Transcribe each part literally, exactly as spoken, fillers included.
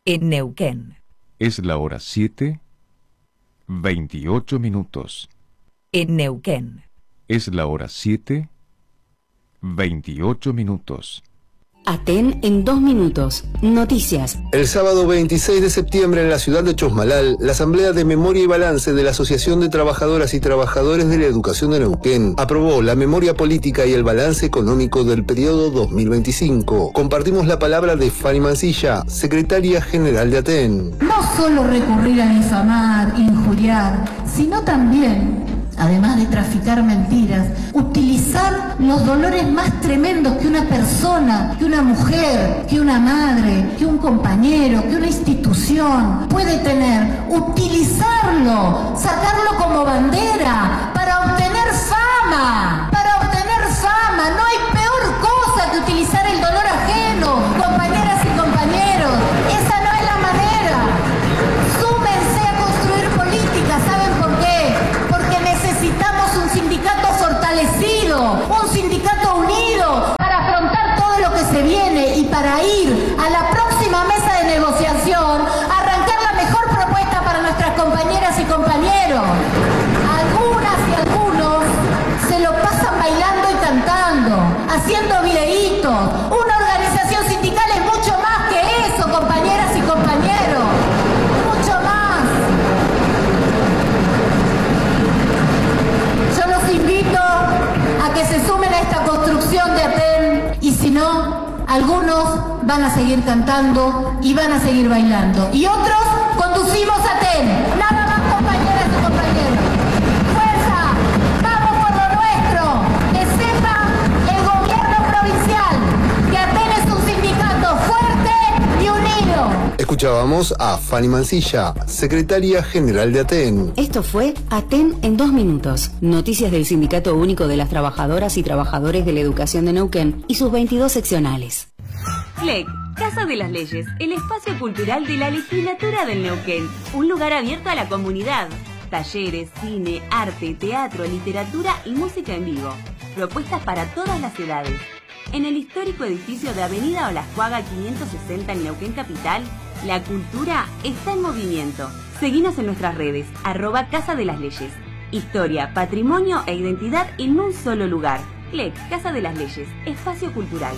en Neuquén. Es la hora siete, veintiocho minutos. En Neuquén. Es la hora siete, veintiocho minutos. Aten en dos minutos. Noticias. El sábado veintiséis de septiembre en la ciudad de Chosmalal, la Asamblea de Memoria y Balance de la Asociación de Trabajadoras y Trabajadores de la Educación de Neuquén aprobó la memoria política y el balance económico del periodo dos mil veinticinco. Compartimos la palabra de Fanny Mancilla, secretaria general de Aten. No solo recurrir a difamar, injuriar, sino también, además de traficar mentiras, utilizar los dolores más tremendos que una persona, que una mujer, que una madre, que un compañero, que una institución puede tener, utilizarlo, sacarlo como bandera para obtener fama, para obtener fama. No hay peor cosa que utilizar el dolor ajeno, compañeras y compañeros. Esa no es la manera. Súmense a construir política. ¿Saben por qué? Porque necesitamos un sindicato fortalecido, un sindicato unido para afrontar todo lo que se viene y para ir a la próxima mesa de negociación a arrancar la mejor propuesta para nuestras compañeras y compañeros. Algunas y algunos se lo pasan bailando y cantando, haciendo videitos. Una organización sindical es mucho más que eso, compañeras y compañeros. Mucho más. Yo los invito a que se sumen a esta construcción de Aten y si no, algunos van a seguir cantando y van a seguir bailando. Y otros conducimos Aten. Nada más, compañeras y compañeros. ¡Fuerza! ¡Vamos por lo nuestro! Que sepa el gobierno provincial que Aten es un sindicato fuerte y unido. Escuchábamos a Fanny Mancilla, secretaria general de Aten. Esto fue Aten en dos minutos. Noticias del Sindicato Único de las Trabajadoras y Trabajadores de la Educación de Neuquén y sus veintidós seccionales. C L E C, Casa de las Leyes, el espacio cultural de la legislatura del Neuquén. Un lugar abierto a la comunidad. Talleres, cine, arte, teatro, literatura y música en vivo. Propuestas para todas las edades. En el histórico edificio de Avenida Olascuaga quinientos sesenta en Neuquén Capital, la cultura está en movimiento. Seguinos en nuestras redes, arroba Casa de las Leyes. Historia, patrimonio e identidad en un solo lugar. C L E C, Casa de las Leyes, espacio cultural.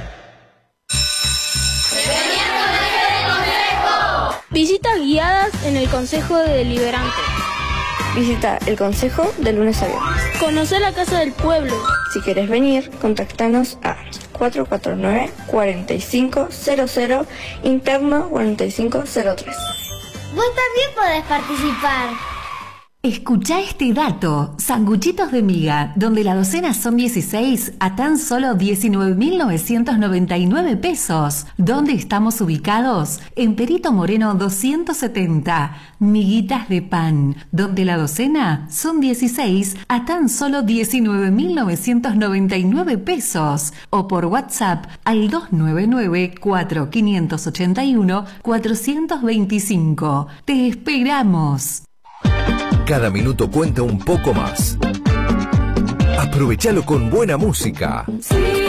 Visitas guiadas en el Consejo Deliberante. Visita el Consejo de lunes a viernes. Conocer la Casa del Pueblo. Si quieres venir, contactanos a cuatro cuatro nueve, cuatro cinco cero cero, interno cuatro cinco cero tres. Vos también podés participar. Escuchá este dato. Sanguchitos de miga, donde la docena son dieciséis a tan solo diecinueve mil novecientos noventa y nueve pesos. ¿Dónde estamos ubicados? En Perito Moreno doscientos setenta. Miguitas de pan, donde la docena son dieciséis a tan solo diecinueve mil novecientos noventa y nueve pesos. O por WhatsApp al dos nueve nueve, cuatro cinco ocho uno, cuatro dos cinco. ¡Te esperamos! Cada minuto cuenta un poco más. Aprovechalo con buena música. Sí.